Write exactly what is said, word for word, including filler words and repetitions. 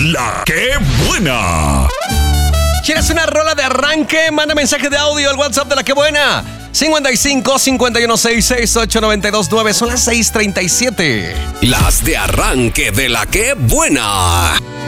La que buena. ¿Quieres una rola de arranque? Manda mensaje de audio al WhatsApp de La que buena. cincuenta y cinco, cincuenta y uno, sesenta y seis, ocho noventa y dos nueve. Son las seis treinta y siete. Las de arranque de La que buena.